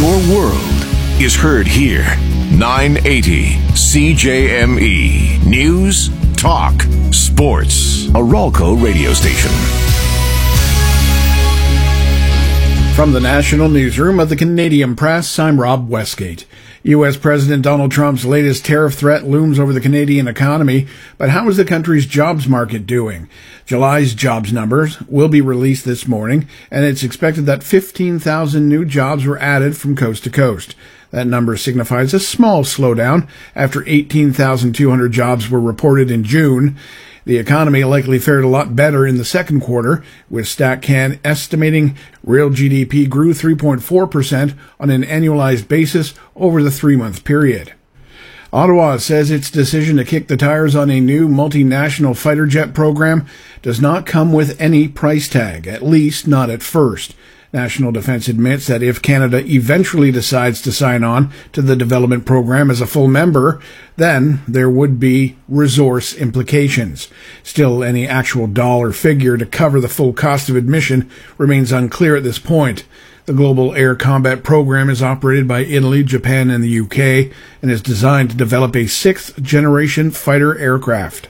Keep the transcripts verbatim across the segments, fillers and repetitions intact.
Your world is heard here. nine eighty C J M E. News, talk, sports. A Ralco radio station. From the National Newsroom of the Canadian Press, I'm Rob Westgate. U S. President Donald Trump's latest tariff threat looms over the Canadian economy, but how is the country's jobs market doing? July's jobs numbers will be released this morning, and it's expected that fifteen thousand new jobs were added from coast to coast. That number signifies a small slowdown after eighteen thousand two hundred jobs were reported in June. The economy likely fared a lot better in the second quarter, with StatCan estimating real G D P grew three point four percent on an annualized basis over the three-month period. Ottawa says its decision to kick the tires on a new multinational fighter jet program does not come with any price tag, at least not at first. National Defence admits that if Canada eventually decides to sign on to the development program as a full member, then there would be resource implications. Still, any actual dollar figure to cover the full cost of admission remains unclear at this point. The Global Air Combat Program is operated by Italy, Japan, and the U K, and is designed to develop a sixth-generation fighter aircraft.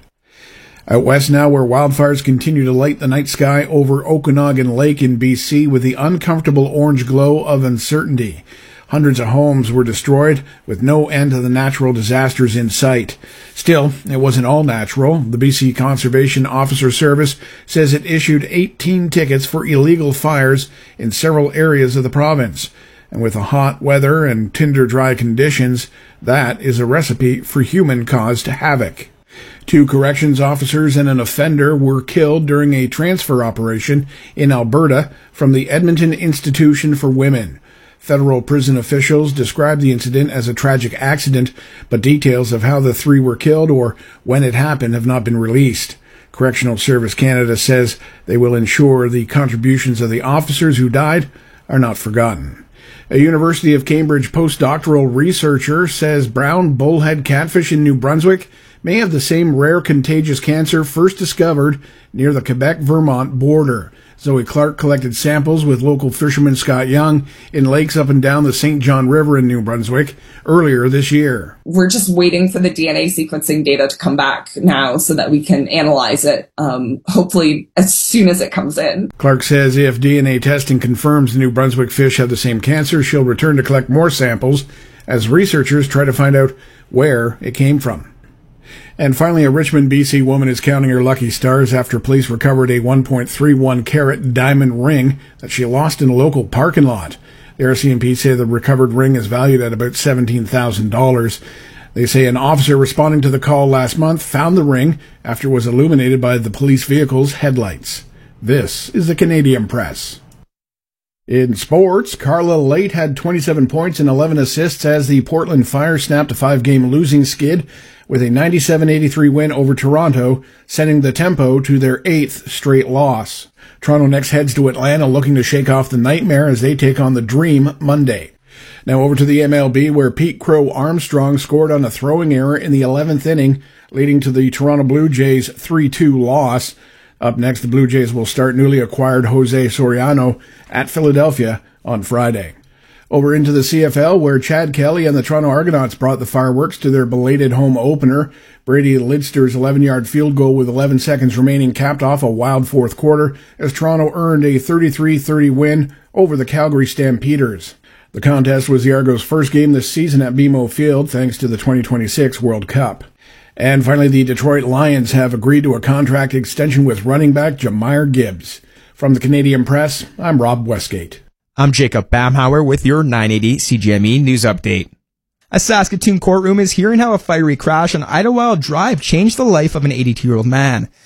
Out west now, where wildfires continue to light the night sky over Okanagan Lake in B C with the uncomfortable orange glow of uncertainty. Hundreds of homes were destroyed, with no end to the natural disasters in sight. Still, it wasn't all natural. The B C Conservation Officer Service says it issued eighteen tickets for illegal fires in several areas of the province. And with the hot weather and tinder-dry conditions, that is a recipe for human-caused havoc. Two corrections officers and an offender were killed during a transfer operation in Alberta from the Edmonton Institution for Women. Federal prison officials described the incident as a tragic accident, but details of how the three were killed or when it happened have not been released. Correctional Service Canada says they will ensure the contributions of the officers who died are not forgotten. A University of Cambridge postdoctoral researcher says brown bullhead catfish in New Brunswick may have the same rare contagious cancer first discovered near the Quebec-Vermont border. Zoe Clark collected samples with local fisherman Scott Young in lakes up and down the Saint John River in New Brunswick earlier this year. We're just waiting for the D N A sequencing data to come back now so that we can analyze it, um, hopefully as soon as it comes in. Clark says if D N A testing confirms the New Brunswick fish have the same cancer, she'll return to collect more samples as researchers try to find out where it came from. And finally, a Richmond, B C woman is counting her lucky stars after police recovered a one point three one carat diamond ring that she lost in a local parking lot. The R C M P say the recovered ring is valued at about seventeen thousand dollars. They say an officer responding to the call last month found the ring after it was illuminated by the police vehicle's headlights. This is the Canadian Press. In sports, Carla Late had twenty-seven points and eleven assists as the Portland Fire snapped a five-game losing skid with a ninety-seven eighty-three win over Toronto, sending the Tempo to their eighth straight loss. Toronto next heads to Atlanta looking to shake off the nightmare as they take on the Dream Monday. Now over to the M L B, where Pete Crow Armstrong scored on a throwing error in the eleventh inning, leading to the Toronto Blue Jays three two loss. Up next, the Blue Jays will start newly acquired Jose Soriano at Philadelphia on Friday. Over into the C F L, where Chad Kelly and the Toronto Argonauts brought the fireworks to their belated home opener. Brady Lidster's eleven-yard field goal with eleven seconds remaining capped off a wild fourth quarter as Toronto earned a thirty-three thirty win over the Calgary Stampeders. The contest was the Argos' first game this season at B M O Field thanks to the twenty twenty-six World Cup. And finally, the Detroit Lions have agreed to a contract extension with running back Jahmyr Gibbs. From the Canadian Press, I'm Rob Westgate. I'm Jacob Bamhauer with your nine eighty C G M E News Update. A Saskatoon courtroom is hearing how a fiery crash on Idlewild Drive changed the life of an eighty-two-year-old man.